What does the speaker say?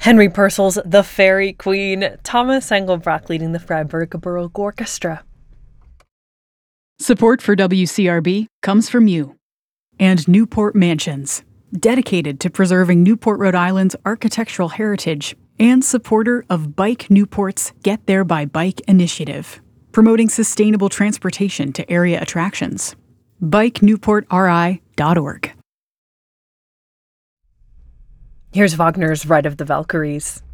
Henry Purcell's The Fairy Queen, Thomas Engelbrecht leading the Freiburg Baroque Orchestra. Support for WCRB comes from you and Newport Mansions, dedicated to preserving Newport, Rhode Island's architectural heritage and supporter of Bike Newport's Get There by Bike initiative, promoting sustainable transportation to area attractions. BikeNewportRI.org. Here's Wagner's Ride of the Valkyries.